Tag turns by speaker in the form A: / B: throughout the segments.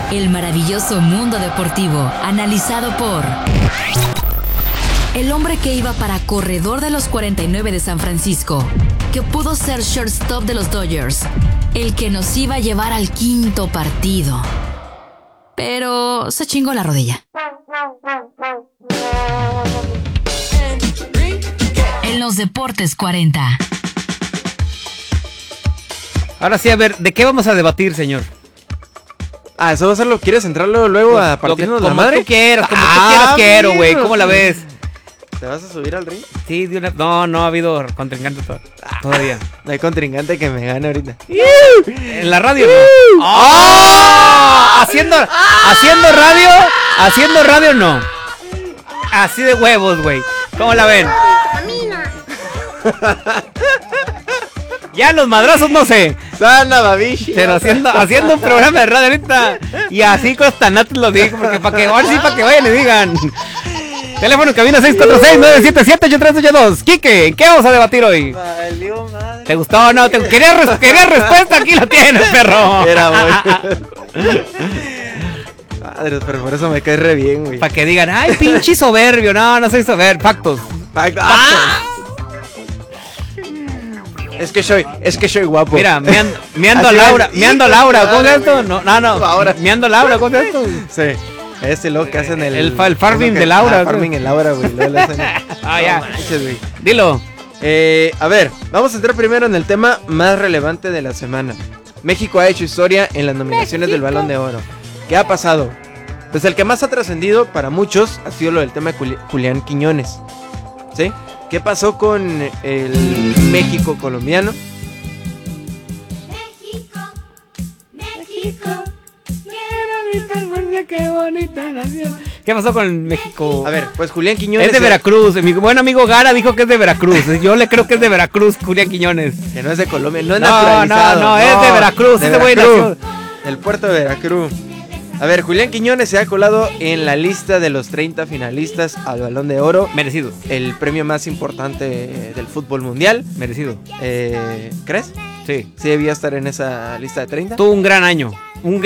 A: El maravilloso mundo deportivo, analizado por el hombre que iba para corredor de los 49 de San Francisco, que pudo ser shortstop de los Dodgers, el que nos iba a llevar al quinto partido, pero se chingó la rodilla. En los Deportes 40.
B: Ahora sí, a ver, ¿de qué vamos a debatir, señor?
C: Eso va a ser lo que quieres entrarlo luego a partirnos la madre.
B: Como tú quieras, quiero, güey. ¿Cómo la ves?
C: ¿Te vas a subir al ring?
B: Sí, no ha habido contrincante todavía.
C: No hay contrincante que me gane ahorita.
B: En la radio, no. Haciendo radio, no. Así de huevos, güey. ¿Cómo la ven? Ya los madrazos no sé.
C: Sana, babishi.
B: Pero haciendo un programa de radio ahorita. Y así Costanatos lo digo. Porque para que vayan y digan. Teléfono cabina 646-977-8382. Quique, ¿en qué vamos a debatir hoy?
C: Valió madre.
B: ¿Te gustó o no? ¿Querías respuesta? Aquí la tienes, perro.
C: Era muy. Madre, pero por eso me cae re bien, güey.
B: Para que digan, ay, pinche soberbio. No soy soberbio. Factos.
C: Es que soy guapo.
B: Mira, meando a Laura. ¿Cómo es esto? No.
C: Ahora.
B: Meando a Laura, ¿cómo es esto?
C: Sí. Ese lo que hacen
B: el farming de Laura.
C: Farming en Laura, güey.
B: Ya.
C: Manches, güey.
B: Dilo.
C: A ver, vamos a entrar primero en el tema más relevante de la semana. México ha hecho historia en las nominaciones del Balón de Oro. ¿Qué ha pasado? Pues el que más ha trascendido para muchos ha sido lo del tema de Julián Quiñones. ¿Sí? ¿Qué pasó con el México colombiano?
D: México.
B: Qué bonita nación. ¿Qué pasó con México?
C: A ver, pues Julián Quiñones
B: es de Veracruz. Mi buen amigo Gara dijo que es de Veracruz. Yo le creo que es de Veracruz, Julián Quiñones.
C: Que no es de Colombia, no es naturalizado.
B: No, es de Veracruz.
C: De Veracruz. El puerto de Veracruz. A ver, Julián Quiñones se ha colado en la lista de los 30 finalistas al Balón de Oro.
B: Merecido.
C: El premio más importante del fútbol mundial.
B: Merecido.
C: ¿Crees?
B: Sí.
C: Sí debía estar en esa lista de 30.
B: Tuvo un gran año. Un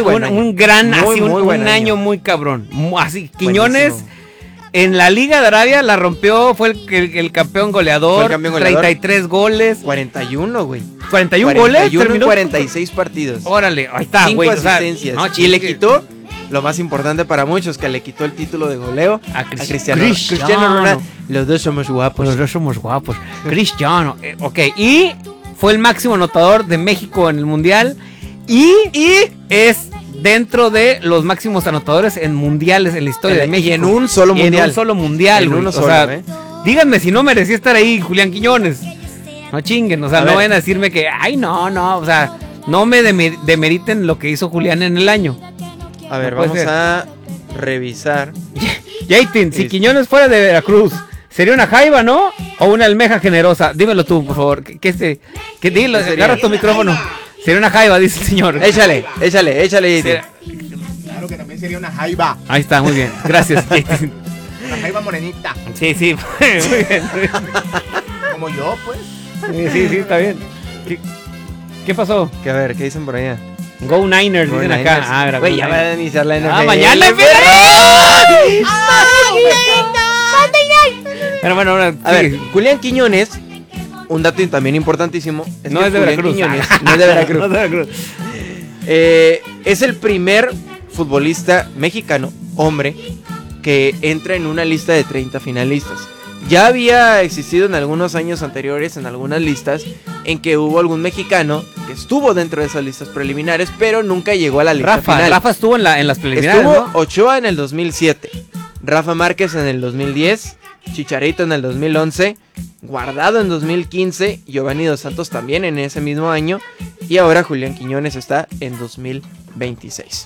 B: año muy cabrón. Así, Quiñones buenísimo. En la Liga de Arabia la rompió, fue el campeón goleador. 33 goles.
C: 41, güey.
B: 41 goles.
C: 41 en 46 partidos.
B: Órale, ahí está,
C: 5
B: güey.
C: asistencias. Y le quitó lo más importante para muchos, que le quitó el título de goleo a Cristiano Ronaldo. Los dos somos guapos.
B: Cristiano. Ok, y fue el máximo anotador de México en el Mundial. Y es dentro de los máximos anotadores en mundiales en la historia de México.
C: Y en un solo mundial.
B: Díganme si no merecía estar ahí Julián Quiñones. No chinguen, no vayan a decirme que, ay, no, no me demeriten lo que hizo Julián en el año.
C: A ver, vamos a revisar.
B: Yatin, si Quiñones fuera de Veracruz, ¿sería una jaiba, no? ¿O una almeja generosa? Dímelo tú, por favor. Dilo, agarra tu micrófono. Sería una jaiba, dice el señor.
C: Échale.
D: Claro que también sería una jaiba.
B: Ahí está, muy bien. Gracias.
D: Una jaiba morenita.
B: Sí. Muy bien.
D: Como yo, pues.
B: Sí, está bien. ¿Qué pasó?
C: Que a ver, ¿qué dicen por allá?
B: Go Niners, dicen acá.
C: Güey, ya va a iniciar la NFL.
B: Mañana empieza. Pero bueno, ahora
C: a ver, Julián Quiñones. Un dato también importantísimo.
B: No es de Veracruz.
C: No es de Veracruz. Es el primer futbolista mexicano, hombre, que entra en una lista de 30 finalistas. Ya había existido en algunos años anteriores, en algunas listas, en que hubo algún mexicano que estuvo dentro de esas listas preliminares, pero nunca llegó a la lista final.
B: Rafa estuvo en las preliminares,
C: estuvo,
B: ¿no?
C: Ochoa en el 2007, Rafa Márquez en el 2010, Chicharito en el 2011, Guardado en 2015, Giovanni Dos Santos también en ese mismo año, y ahora Julián Quiñones está en 2026.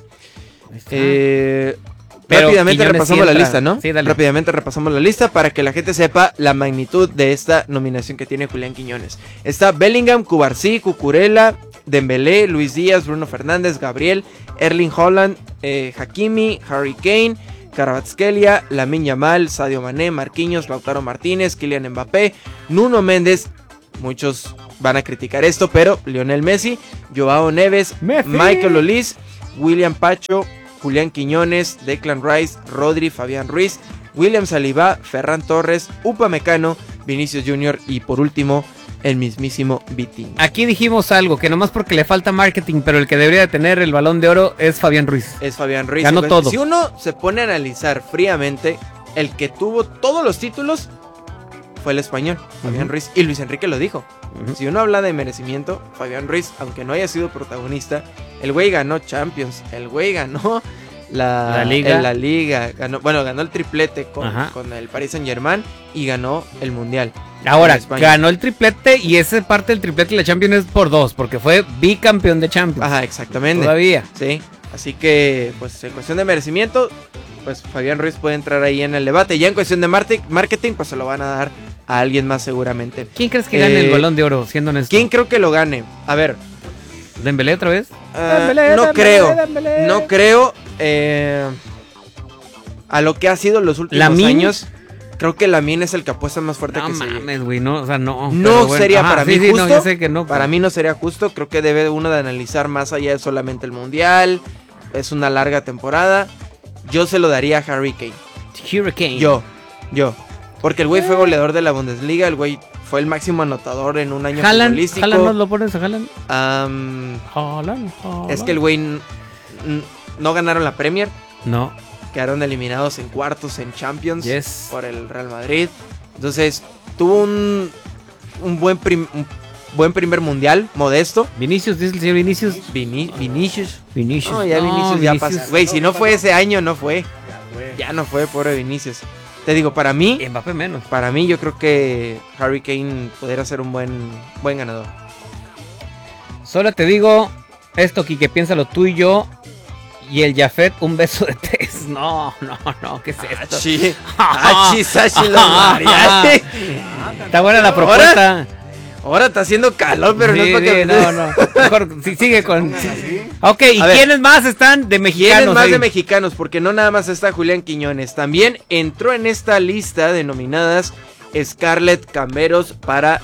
C: Rápidamente repasamos la lista, ¿no?
B: Sí, dale.
C: Rápidamente repasamos la lista para que la gente sepa la magnitud de esta nominación que tiene Julián Quiñones. Está Bellingham, Cubarsí, Cucurella, Dembélé, Luis Díaz, Bruno Fernández, Gabriel, Erling Haaland, Hakimi, Harry Kane, Kvaratskhelia, Lamine Yamal, Sadio Mané, Marquinhos, Lautaro Martínez, Kylian Mbappé, Nuno Méndez. Muchos van a criticar esto, pero Lionel Messi, Joao Neves, Michael Olise, William Pacho, Julián Quiñones, Declan Rice, Rodri, Fabián Ruiz, William Saliba, Ferran Torres, Upamecano, Vinicius Jr. y por último, el mismísimo Vitinha.
B: Aquí dijimos algo, que nomás porque le falta marketing, pero el que debería de tener el Balón de Oro es Fabián Ruiz.
C: Es Fabián Ruiz.
B: Ganó todo.
C: Si uno se pone a analizar fríamente, el que tuvo todos los títulos fue el español, Fabián Ruiz. Y Luis Enrique lo dijo. Si uno habla de merecimiento, Fabián Ruiz, aunque no haya sido protagonista, el güey ganó Champions, el güey ganó la Liga, ganó el triplete con el Paris Saint-Germain y ganó el Mundial.
B: Ahora, ganó el triplete y esa parte del triplete de la Champions es por 2, porque fue bicampeón de Champions.
C: Ajá, exactamente.
B: Todavía.
C: Sí, así que, pues, en cuestión de merecimiento, pues Fabián Ruiz puede entrar ahí en el debate. Ya en cuestión de marketing, pues se lo van a dar a alguien más seguramente.
B: ¿Quién crees que gane el Balón de Oro, siendo honesto?
C: ¿Quién creo que lo gane? A ver.
B: ¿Dembélé otra vez?
C: No creo. A lo que ha sido los últimos años, creo que Lamine es el que apuesta más fuerte que
B: No mames, güey, no, o sea, no.
C: No sería para mí justo.
B: No, yo sé que no.
C: Para mí no sería justo. Creo que debe uno de analizar más allá de solamente el Mundial. Es una larga temporada. Yo se lo daría a Harry Kane.
B: Hurricane.
C: Yo. Porque el güey fue goleador de la Bundesliga. El güey fue el máximo anotador en un año futbolístico.
B: ¿Haaland no lo pones a Haaland?
C: Haaland. Es que el güey no ganaron la Premier.
B: No.
C: Quedaron eliminados en cuartos en Champions por el Real Madrid. Entonces tuvo un buen primer mundial, modesto.
B: Vinicius, dice el señor Vinicius.
C: Vinicius.
B: No,
C: ya Vinicius ya pasa. Güey, si no fue ese año, no fue. Ya no fue, pobre Vinicius. Te digo, para mí,
B: Mbappé menos.
C: Para mí, yo creo que Harry Kane pudiera ser un buen ganador.
B: Solo te digo esto, Kike, piénsalo tú y yo. Y el Jafet, un beso de tres. No, ¿qué es esto? Está buena la propuesta.
C: Ahora está haciendo calor, pero
B: sí,
C: no es porque...
B: No. Mejor sigue con... Ok, ¿y quiénes más están de mexicanos?
C: ¿Quiénes más de mexicanos? Porque no nada más está Julián Quiñones. También entró en esta lista de nominadas Scarlett Camberos para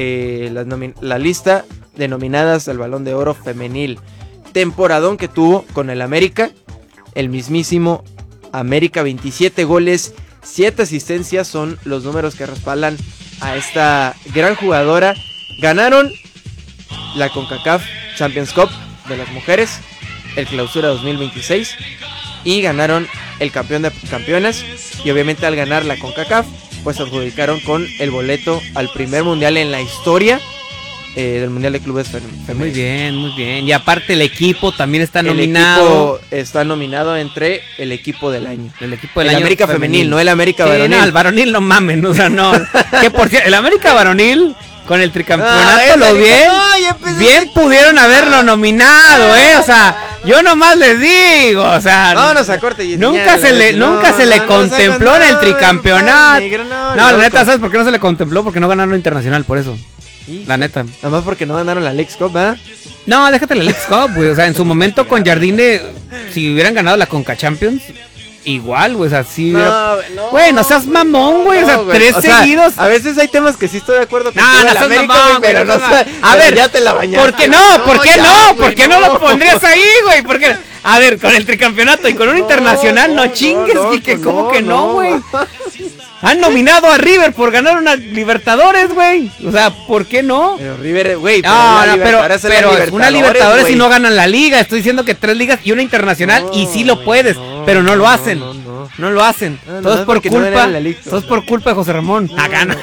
C: la lista de nominadas al Balón de Oro femenil. Temporadón que tuvo con el América. El mismísimo América, 27 goles, 7 asistencias son los números que respaldan a esta gran jugadora. Ganaron la CONCACAF Champions Cup de las mujeres, el Clausura 2026, y ganaron el campeón de campeones. Y obviamente al ganar la CONCACAF, pues se adjudicaron con el boleto al primer mundial en la historia del Mundial de Clubes Femeninos.
B: Muy bien. Y aparte el equipo también está nominado.
C: El equipo está nominado entre el equipo del año.
B: El equipo del año
C: América femenil, no el América varonil.
B: No, el varonil no mamen, o sea, no. Que por cierto, el América varonil con el tricampeonato bien pudieron haberlo nominado, o sea, yo nomás les digo, o sea,
C: vámonos a corte.
B: Nunca se le contempló en el tricampeonato. No, la neta, ¿sabes por qué no se le contempló? Porque no ganaron internacional, por eso. La neta.
C: Nada más porque no ganaron la Leagues Cup, ¿verdad?
B: No, déjate la Leagues Cup, güey. O sea, en su momento con Jardine, si hubieran ganado la Conca Champions, igual, güey. O sea, sí. Güey, no seas mamón, güey. O sea, tres seguidos.
C: A veces hay temas que sí estoy de acuerdo con
B: no seas mamón,
C: pero no sé.
B: A ver,
C: ya te la bañaste.
B: ¿Por qué no? ¿Por qué no? ¿Por qué no lo pondrías ahí, güey? Porque, a ver, con el tricampeonato y con un internacional, no chingues, Kike. ¿Cómo que no, güey? Han nominado a River por ganar una Libertadores, güey. O sea, ¿por qué no?
C: Pero River, güey,
B: pero una Libertadores y no ganan la liga. Estoy diciendo que 3 ligas y una internacional y sí lo puedes, pero no lo hacen. No lo hacen. Todo es por culpa de José Ramón. Gana.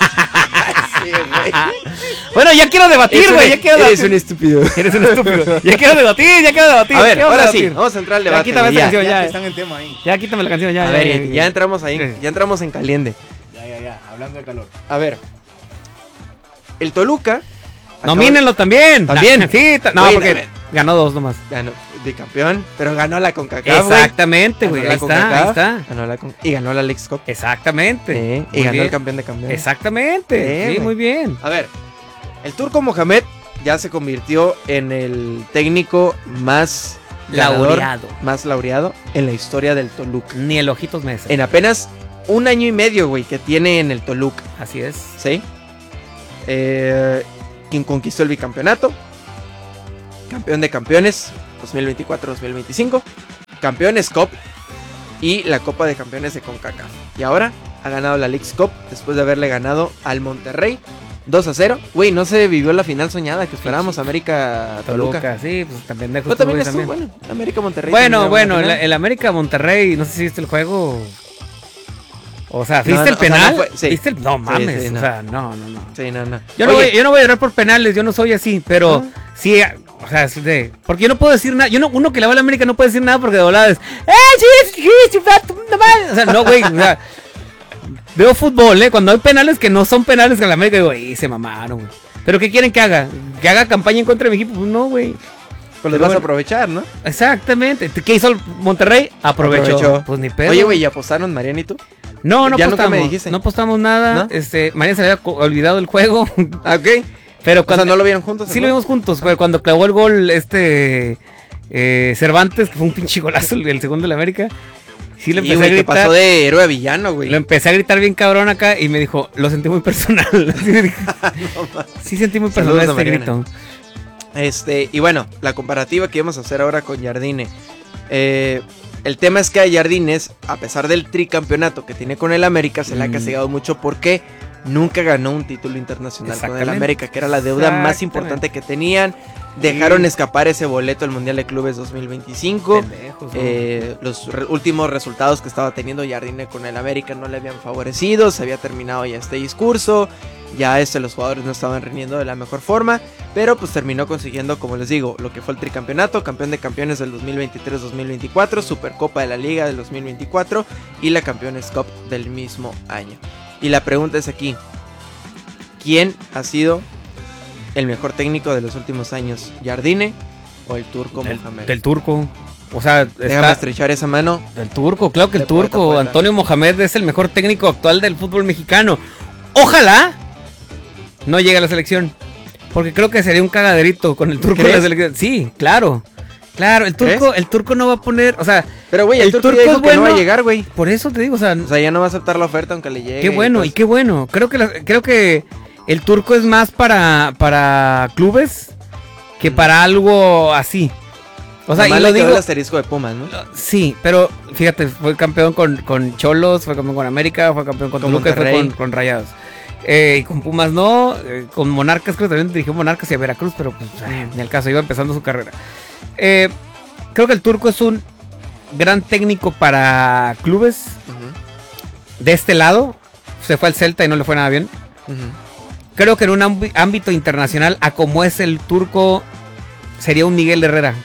B: Bueno, ya quiero debatir, güey.
C: Eres un estúpido.
B: Ya quiero debatir.
C: A ver, ahora sí, vamos a entrar al debate.
B: Quítame esa canción,
D: ya. Están en tema ahí.
B: Ya quítame la canción, ya.
C: A ver, ya entramos ahí. Ya entramos en caliente.
D: Ya. Hablando de calor.
C: A ver. El Toluca.
B: Nomínenlo también. Sí, no, porque ganó 2 nomás.
C: Ganó de campeón, pero ganó la CONCACAF.
B: Exactamente, güey. Ahí está.
C: Y ganó la Leagues Cup.
B: Exactamente.
C: Y ganó el campeón de campeones.
B: Exactamente. Sí, muy bien.
C: A ver, el Turco Mohamed ya se convirtió en el técnico más laureado en la historia del Toluca.
B: Ni el Ojitos Mesa.
C: En apenas 1 año y medio, güey, que tiene en el Toluca.
B: Así es.
C: ¿Sí? Quien conquistó el bicampeonato, campeón de campeones, 2024-2025, Campeones Cup y la Copa de Campeones de CONCACAF. Y ahora ha ganado la Leagues Cup después de haberle ganado al Monterrey 2-0. Güey, no se vivió la final soñada que esperábamos, América Toluca.
B: Sí, pues también de
C: Pero también estuvo bueno, América Monterrey.
B: Bueno, el América Monterrey, no sé si viste el juego. O sea, ¿viste el penal?
C: O sea, no fue, sí.
B: ¿Viste el? No mames,
C: Sí, no.
B: O sea, no.
C: Sí, no.
B: Yo no voy a llorar por penales, yo no soy así, pero sí, o sea, porque yo no puedo decir nada. Uno que le va a la América no puede decir nada porque de volada es, o sea, no, güey, o sea, veo fútbol, cuando hay penales que no son penales que la América digo, se mamaron, güey. Pero ¿qué quieren que haga? ¿Que haga campaña en contra de mi equipo? Pues no, güey.
C: Pues les vas a aprovechar, ¿no?
B: Exactamente. ¿Qué hizo el Monterrey? Aprovechó. Pues ni pedo.
C: Oye, güey, ¿y apostaron Mariano y tú?
B: No
C: Ya
B: apostamos.
C: nunca me dijiste.
B: No apostamos nada.
C: ¿No?
B: Mariana se había olvidado el juego.
C: Ok.
B: Pero
C: O sea, ¿no lo vieron juntos?
B: Sí, lo vimos juntos. Pero cuando clavó el gol Cervantes, que fue un pinche golazo el segundo de la América. Sí, le empecé a gritar.
C: pasó de héroe a villano, güey.
B: Lo empecé a gritar bien cabrón acá y me dijo, lo sentí muy personal. Sí sentí muy personal
C: Saludos a
B: este
C: Mariana.
B: grito.
C: Y bueno, la comparativa que íbamos a hacer ahora con Jardine. El tema es que a Jardines, a pesar del tricampeonato que tiene con el América, se le ha castigado mucho porque nunca ganó un título internacional con el América, que era la deuda más importante que tenían. Dejaron escapar ese boleto al Mundial de Clubes 2025.
B: Pendejos, ¿no?
C: Los últimos resultados que estaba teniendo Jardine con el América no le habían favorecido. Se había terminado ya este discurso. Ya los jugadores no estaban rindiendo de la mejor forma. Pero pues terminó consiguiendo, como les digo, lo que fue el tricampeonato, campeón de campeones del 2023-2024, Supercopa de la Liga del 2024 y la Campeones Cup del mismo año. Y la pregunta es aquí, ¿quién ha sido el mejor técnico de los últimos años? ¿Jardine o el turco Mohamed?
B: Del turco. O sea,
C: Déjame estrechar esa mano.
B: Del turco, claro que el
C: De puerta a
B: turco.
C: puerta.
B: Antonio Mohamed es el mejor técnico actual del fútbol mexicano. Ojalá no llegue a la selección. Porque creo que sería un cagaderito con el turco en la selección. Sí, claro. Claro, el turco no va a poner, o sea,
C: pero güey, el turco ya dijo que no va a llegar, güey.
B: Por eso te digo, o sea,
C: ya no va a aceptar la oferta aunque le llegue.
B: Qué bueno, y qué bueno. Creo que el turco es más para clubes que para algo así. O sea, y lo digo,
C: el asterisco de Pumas, ¿no?
B: Sí, pero fíjate, fue campeón con Cholos, fue campeón con América, fue campeón con Toluca y fue con Rayados. Y con Pumas no, con Monarcas, creo que también dirigió Monarcas y a Veracruz, pero pues ni al caso, iba empezando su carrera. Creo que el turco es un gran técnico para clubes. De este lado, se fue al Celta y no le fue nada bien. Creo que en un ámbito internacional, a como es el turco, sería un Miguel Herrera.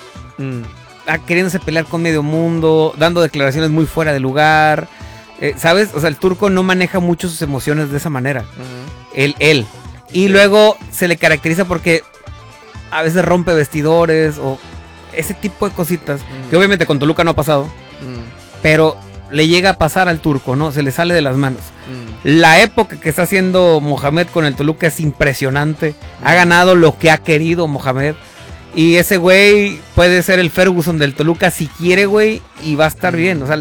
B: Queriéndose pelear con medio mundo, dando declaraciones muy fuera de lugar. ¿Sabes? O sea, el turco no maneja mucho sus emociones de esa manera. Él. Y luego se le caracteriza porque a veces rompe vestidores o ese tipo de cositas. Que obviamente con Toluca no ha pasado. Pero le llega a pasar al turco, ¿no? Se le sale de las manos. La época que está haciendo Mohamed con el Toluca es impresionante. Ha ganado lo que ha querido Mohamed. Y ese güey puede ser el Ferguson del Toluca si quiere, güey. Y va a estar bien. O sea,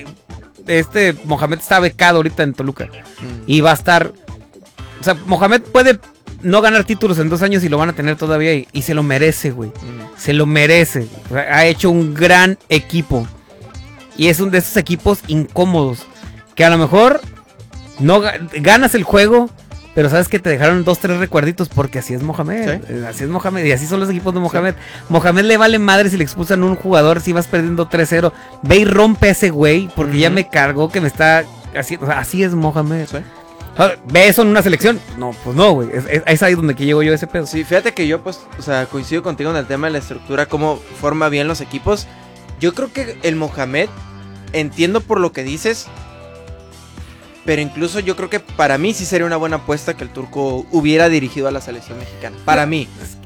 B: Mohamed está becado ahorita en Toluca. Y va a estar... O sea, Mohamed puede no ganar títulos en 2 años y lo van a tener todavía. Y se lo merece, güey. Se lo merece. O sea, ha hecho un gran equipo. Y es uno de esos equipos incómodos. Que a lo mejor no ganas el juego, pero sabes que te dejaron 2-3 recuerditos porque así es Mohamed. ¿Sí? Así es Mohamed y así son los equipos de Mohamed. Sí. Mohamed le vale madre si le expulsan a un jugador si vas perdiendo 3-0. Ve y rompe a ese güey porque ya me cargó que me está haciendo. O sea, así es Mohamed. ¿Sí? ¿Ve eso en una selección? No, pues no, güey. Es ahí donde que llego yo a ese pedo.
C: Sí, fíjate que yo, pues, o sea, coincido contigo en el tema de la estructura, cómo forma bien los equipos. Yo creo que el Mohamed, entiendo por lo que dices, pero incluso yo creo que para mí sí sería una buena apuesta que el turco hubiera dirigido a la selección mexicana. Para mí.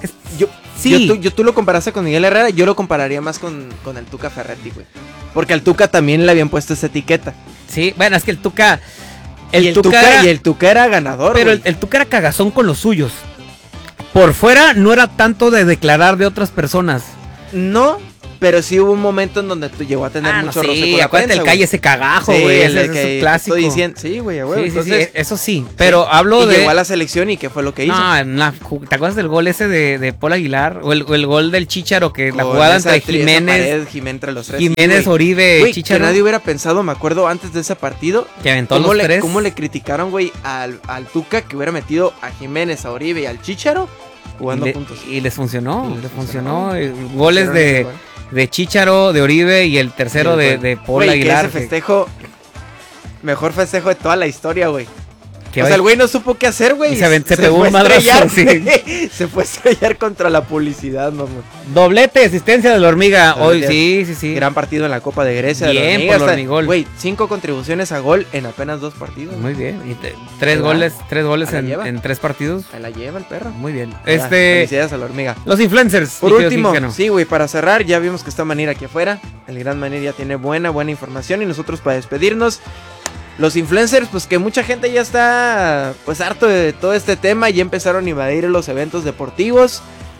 C: Tú lo comparaste con Miguel Herrera, yo lo compararía más con el Tuca Ferretti, güey. Porque al Tuca también le habían puesto esa etiqueta.
B: Sí, bueno, es que el Tuca...
C: El Tuca era ganador,
B: pero el Tuca era cagazón con los suyos. Por fuera no era tanto de declarar de otras personas.
C: No, Pero sí hubo un momento en donde llegó a tener mucho roce con la
B: acuérdate
C: prensa,
B: el
C: güey.
B: calle ese cagajo,
C: Sí,
B: güey.
C: el
B: Ese
C: que
B: es un clásico.
C: estoy diciendo. Sí, güey, güey.
B: Sí,
C: Entonces,
B: eso sí. Pero hablo
C: y
B: de.
C: llegó a la selección y qué fue lo que hizo.
B: No, ¿te acuerdas del gol ese de Paul Aguilar? O el gol del Chícharo, que la
C: Con
B: jugada
C: esa
B: entre Jiménez,
C: Jiménez entre los tres.
B: Jiménez,
C: Sí, güey.
B: Oribe,
C: Güey,
B: Chícharo,
C: que nadie hubiera pensado, me acuerdo, antes de ese partido,
B: que aventó los tres.
C: cómo le criticaron, güey, al Tuca que hubiera metido a Jiménez, a Oribe y al Chícharo jugando juntos.
B: Y les funcionó,
C: Y les
B: funcionó.
C: funcionó.
B: Goles
C: Hicieron ese gol.
B: de Chícharo, de Oribe y el tercero
C: Sí,
B: de
C: güey.
B: Paul
C: Güey,
B: Aguilar.
C: que ese festejo, mejor festejo de toda la historia, güey.
B: que
C: O sea, el güey no supo qué hacer, güey.
B: Y se pegó
C: fue
B: un
C: a
B: madrazo,
C: estrellar,
B: sí.
C: güey. Se fue a estrellar contra la publicidad, mamá.
B: Doblete de asistencia de la hormiga. Hoy
C: Doblete.
B: sí.
C: Gran partido en la Copa de Grecia.
B: Bien,
C: de la
B: por
C: Hormiga,
B: el Hormigol.
C: Güey, 5 contribuciones a gol en apenas 2 partidos.
B: Muy bien. Y tres goles
C: Ahí la
B: en,
C: lleva.
B: en 3 partidos.
C: Se la lleva el perro.
B: Muy bien.
C: Ya, felicidades a la hormiga.
B: Los influencers.
C: Por
B: mi querido
C: último,
B: Cristiano.
C: sí, güey, para cerrar, ya vimos que está Manir aquí afuera. El gran Manir ya tiene buena información. Y nosotros para despedirnos, los influencers, pues que mucha gente ya está pues harto de todo este tema. Ya empezaron a invadir los eventos deportivos.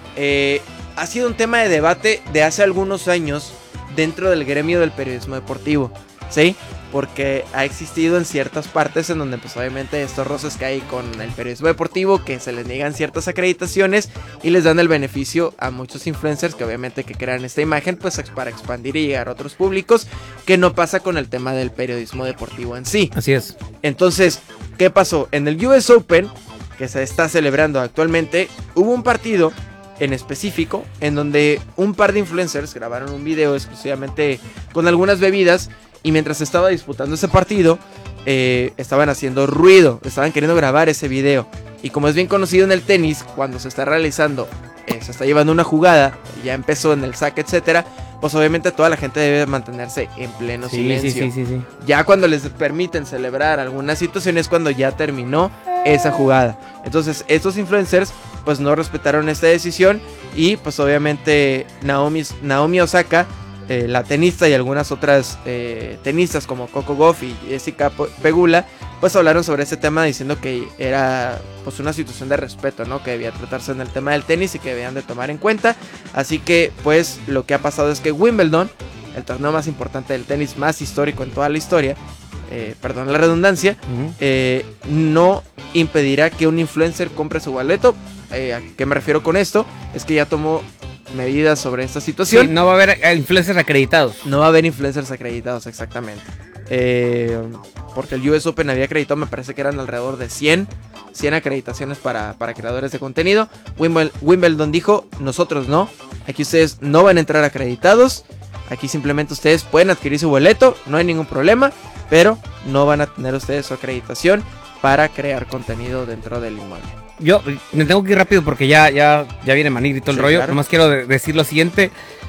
C: Ha sido un tema de debate de hace algunos años dentro del gremio del periodismo deportivo, ¿sí? Porque ha existido en ciertas partes en donde pues obviamente estos roces que hay con el periodismo deportivo, que se les niegan ciertas acreditaciones y les dan el beneficio a muchos influencers que obviamente que crean esta imagen pues para expandir y llegar a otros públicos, que no pasa con el tema del periodismo deportivo en sí.
B: Así es.
C: Entonces, ¿qué pasó? En el US Open, que se está celebrando actualmente, hubo un partido en específico en donde un par de influencers grabaron un video exclusivamente con algunas bebidas. Y mientras estaba disputando ese partido, estaban haciendo ruido, estaban queriendo grabar ese video. Y como es bien conocido en el tenis, cuando se está realizando, se está llevando una jugada, ya empezó en el saque, etcétera, pues obviamente toda la gente debe mantenerse en pleno silencio.
B: Sí.
C: Ya cuando les permiten celebrar alguna situación es cuando ya terminó esa jugada. Entonces estos influencers pues no respetaron esta decisión y pues obviamente Naomi Osaka, la tenista y algunas otras tenistas como Coco Gauff y Jessica Pegula, pues hablaron sobre ese tema diciendo que era pues una situación de respeto, ¿no? Que debía tratarse en el tema del tenis y que debían de tomar en cuenta. Así que pues lo que ha pasado es que Wimbledon, el torneo más importante del tenis, más histórico en toda la historia, perdón la redundancia, no impedirá que un influencer compre su boleto. ¿A qué me refiero con esto? Es que ya tomó medidas sobre esta situación.
B: Sí, no va a haber influencers acreditados.
C: No va a haber influencers acreditados, exactamente. Porque el US Open había acreditado, me parece que eran alrededor de 100 acreditaciones para creadores de contenido. Wimbledon dijo, nosotros no. Aquí ustedes no van a entrar acreditados. Aquí simplemente ustedes pueden adquirir su boleto, no hay ningún problema. Pero no van a tener ustedes su acreditación para crear contenido dentro del inmueble.
B: Yo me tengo que ir rápido porque ya viene Manir y todo el
C: Sí,
B: rollo.
C: claro.
B: Nomás quiero decir lo siguiente.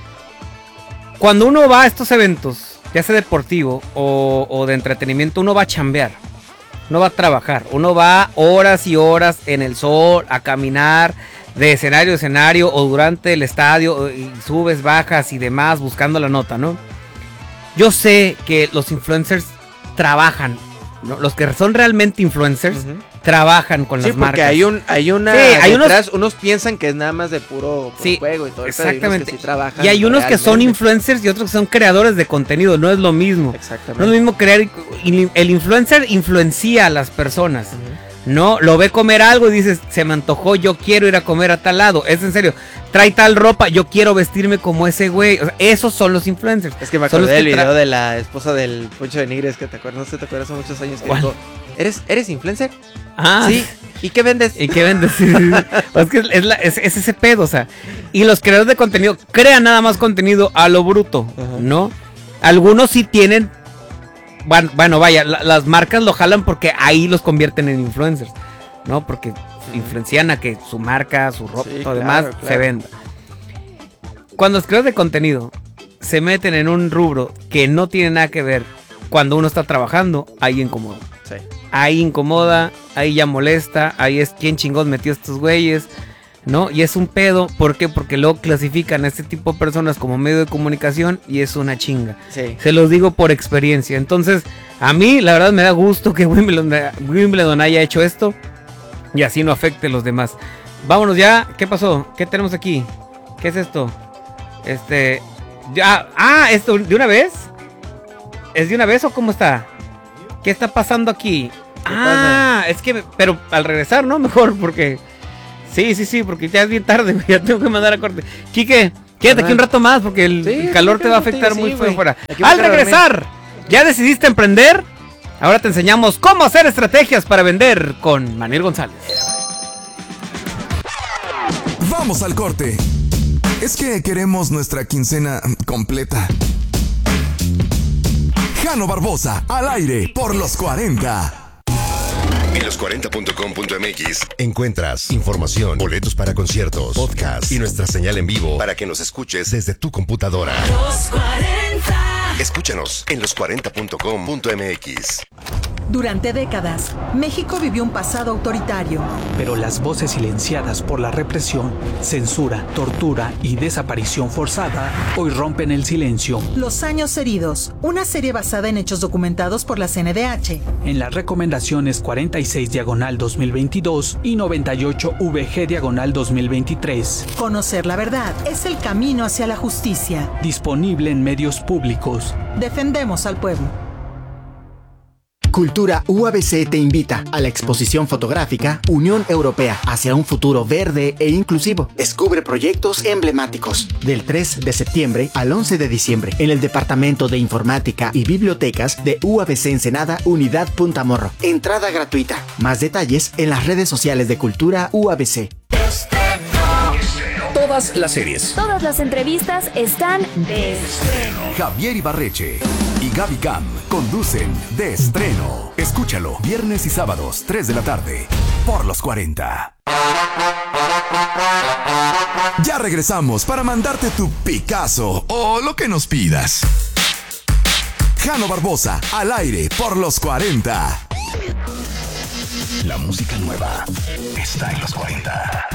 B: Cuando uno va a estos eventos, ya sea deportivo o de entretenimiento, uno va a chambear. Uno va a trabajar. Uno va horas y horas en el sol a caminar de escenario a escenario o durante el estadio y subes, bajas y demás buscando la nota, ¿no? Yo sé que los influencers trabajan, ¿no? Los que son realmente influencers trabajan con
C: Sí,
B: las
C: porque
B: marcas.
C: hay una
B: Sí, hay
C: unos piensan que es nada más de puro
B: Sí,
C: juego y todo el pedo,
B: exactamente.
C: y unos que sí trabajan
B: Y hay unos que son
C: realmente.
B: influencers y otros que son creadores de contenido, no es lo mismo.
C: Exactamente.
B: No es lo mismo crear. El influencer influencia a las personas. No, lo ve comer algo y dices, se me antojó, yo quiero ir a comer a tal lado. Es en serio, trae tal ropa, yo quiero vestirme como ese güey. O sea, esos son los influencers.
C: Es que me
B: Son los
C: acordé del
B: que
C: video de la esposa del Poncho de Nigres, que te acuerdas, no sé, te acuerdas hace muchos años que
B: ¿Cuál?
C: dijo, ¿eres influencer?
B: Ah,
C: Sí. ¿Y qué vendes?
B: ¿Y qué vendes? Es que es ese pedo, o sea. Y los creadores de contenido crean nada más contenido a lo bruto,
C: Ajá.
B: ¿no? Algunos sí tienen. Bueno, vaya, las marcas lo jalan porque ahí los convierten en influencers, ¿no? Porque influencian a que su marca, su ropa,
C: Sí,
B: todo
C: claro,
B: demás
C: claro.
B: se venda. Cuando los creadores de contenido se meten en un rubro que no tiene nada que ver cuando uno está trabajando, ahí incomoda.
C: Sí.
B: Ahí incomoda, ahí ya molesta, ahí es quién chingón metió estos güeyes, ¿no? Y es un pedo, ¿por qué? Porque luego clasifican a este tipo de personas como medio de comunicación y es una chinga.
C: Sí.
B: Se los digo por experiencia. Entonces, a mí la verdad me da gusto que Wimbledon haya hecho esto y así no afecte a los demás. Vámonos ya, ¿qué pasó? ¿Qué tenemos aquí? ¿Qué es esto? Ya, ¿esto de una vez? ¿Es de una vez o cómo está? ¿Qué está pasando aquí? Es que, pero al regresar, ¿no? Mejor, porque... Sí, porque ya es bien tarde, ya tengo que mandar a corte. Quique, quédate aquí un rato más, porque el calor te va a afectar muy feo fuera. Al regresar, ¿ya decidiste emprender? Ahora te enseñamos cómo hacer estrategias para vender con Manuel González.
E: Vamos al corte. Es que queremos nuestra quincena completa. Jano Barbosa, al aire por los 40.
F: En los40.com.mx encuentras información, boletos para conciertos, podcast y nuestra señal en vivo para que nos escuches desde tu computadora. Los 40. Escúchanos en los40.com.mx.
G: Durante décadas, México vivió un pasado autoritario.
H: Pero las voces silenciadas por la represión, censura, tortura y desaparición forzada hoy rompen el silencio.
G: Los años heridos, una serie basada en hechos documentados por la CNDH.
H: En las recomendaciones 46/2022 y 98VG/2023.
G: Conocer la verdad es el camino hacia la justicia.
H: Disponible en medios públicos.
G: Defendemos al pueblo.
I: Cultura UABC te invita a la exposición fotográfica Unión Europea hacia un futuro verde e inclusivo. Descubre proyectos emblemáticos del 3 de septiembre al 11 de diciembre en el Departamento de Informática y Bibliotecas de UABC Ensenada, Unidad Punta Morro. Entrada gratuita. Más detalles en las redes sociales de Cultura UABC.
J: Todas las series,
K: todas las entrevistas están de estreno.
E: Javier Ibarreche y Gaby Cam conducen De Estreno. Escúchalo viernes y sábados 3 de la tarde por los 40. Ya regresamos para mandarte tu Picasso o lo que nos pidas. Jano Barbosa, al aire por los 40.
F: La música nueva está en los 40.